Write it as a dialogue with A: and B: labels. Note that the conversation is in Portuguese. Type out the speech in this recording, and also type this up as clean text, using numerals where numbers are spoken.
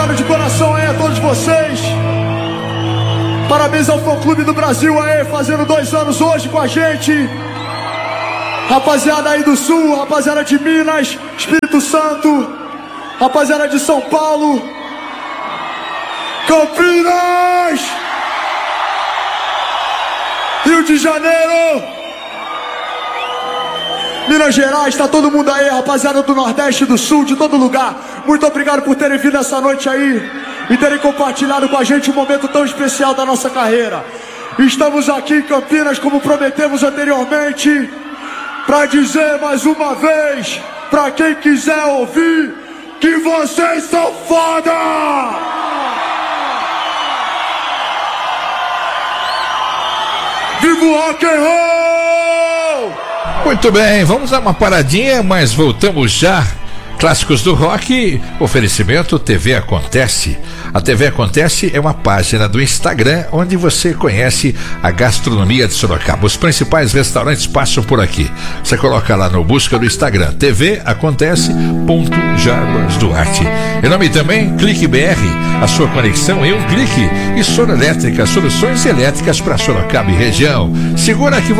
A: Obrigado de coração aí a todos vocês. Parabéns ao Fã Clube do Brasil aí, fazendo 2 anos hoje com a gente. Rapaziada aí do Sul, rapaziada de Minas, Espírito Santo, rapaziada de São Paulo, Campinas, Rio de Janeiro, Minas Gerais, tá todo mundo aí, rapaziada do Nordeste, do Sul, de todo lugar. Muito obrigado por terem vindo essa noite aí e terem compartilhado com a gente um momento tão especial da nossa carreira. Estamos aqui em Campinas, como prometemos anteriormente, pra dizer mais uma vez, pra quem quiser ouvir, que vocês são foda! Viva o rock and roll!
B: Muito bem, vamos dar uma paradinha, mas voltamos já. Clássicos do Rock, oferecimento TV Acontece. A TV Acontece é uma página do Instagram onde você conhece a gastronomia de Sorocaba. Os principais restaurantes passam por aqui. Você coloca lá no busca do Instagram, TV Acontece.Jarbas Duarte. Em nome também, Clique BR, a sua conexão em um clique. E Soro Elétrica, soluções elétricas para Sorocaba e região. Segura que